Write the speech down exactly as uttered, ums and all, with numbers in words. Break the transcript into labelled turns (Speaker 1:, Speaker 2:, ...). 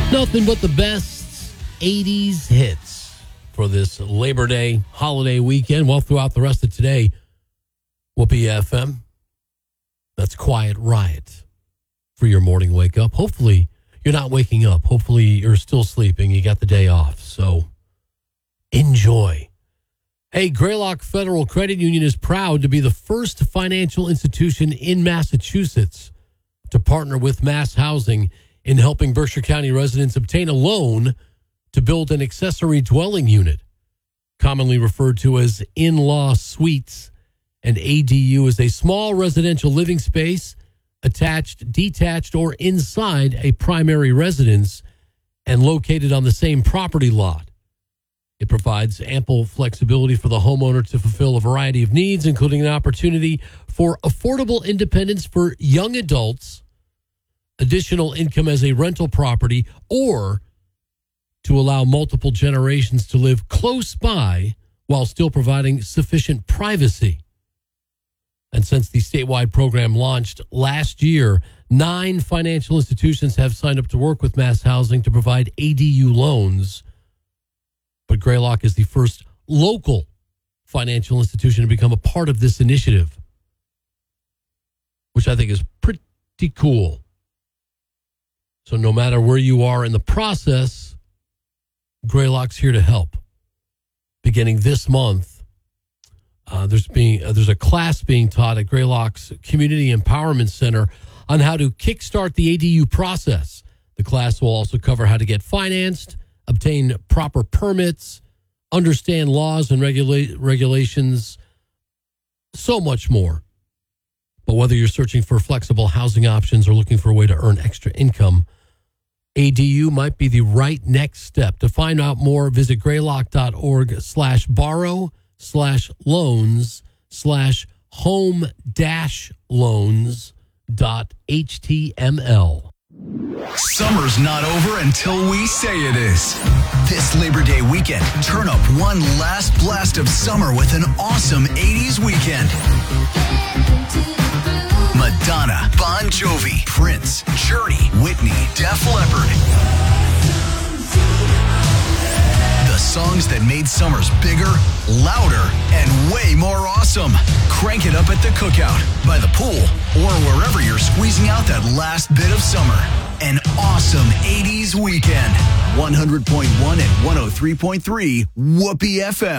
Speaker 1: Nothing but the best eighties hits for this Labor Day holiday weekend. Well, throughout the rest of today, Whoopee F M. That's Quiet Riot for your morning wake up. Hopefully, you're not waking up. Hopefully, you're still sleeping. You got the day off. So, enjoy. Hey, Greylock Federal Credit Union is proud to be the first financial institution in Massachusetts to partner with Mass Housing in helping Berkshire County residents obtain a loan to build an accessory dwelling unit, commonly referred to as in-law suites. An A D U is a small residential living space attached, detached, or inside a primary residence and located on the same property lot. It provides ample flexibility for the homeowner to fulfill a variety of needs, including an opportunity for affordable independence for young adults, additional income as a rental property, or to allow multiple generations to live close by while still providing sufficient privacy. And since the statewide program launched last year, nine financial institutions have signed up to work with Mass Housing to provide A D U loans. But Greylock is the first local financial institution to become a part of this initiative, which I think is pretty cool. So no matter where you are in the process, Greylock's here to help. Beginning this month, uh, there's being uh, there's a class being taught at Greylock's Community Empowerment Center on how to kickstart the A D U process. The class will also cover how to get financed, obtain proper permits, understand laws and regula- regulations, so much more. But whether you're searching for flexible housing options or looking for a way to earn extra income, A D U might be the right next step. To find out more, visit greylock.org slash borrow slash loans slash home dash loans dot html.
Speaker 2: Summer's not over until we say it is. This Labor Day weekend, turn up one last blast of summer with an awesome eighties weekend. Madonna, Bon Jovi, Prince, Journey, Whitney, Def Leppard. The songs that made summers bigger, louder, and way more awesome. Crank it up at the cookout, by the pool, or wherever you're squeezing out that last bit of summer. An awesome eighties weekend. one hundred point one and one oh three point three Whoopee F M.